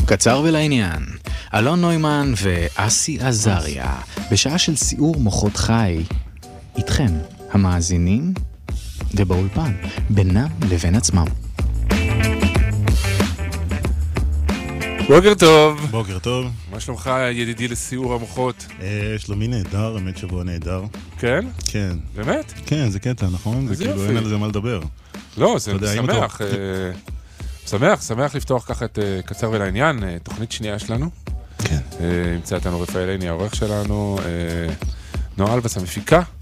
קצר ולעניין, אלון נוימן ואסי עזריה, בשעה של סיור מוחות חי, איתכם, המאזינים, ובאולפן, בינם לבין עצמם. בוקר טוב. בוקר טוב. מה שלומך ידידי לסיור המוחות? שלומי נהדר, האמת שבוע נהדר. כן? כן. באמת? כן, זה קטע, נכון? זה כאילו אין על זה מה לדבר. לא, זה שמח לפתוח ככה את קצר ולעניין, תוכנית שנייה שלנו. כן. נמצא איתנו רפאל עיני, העורך שלנו, נועה אלבס המפיקה.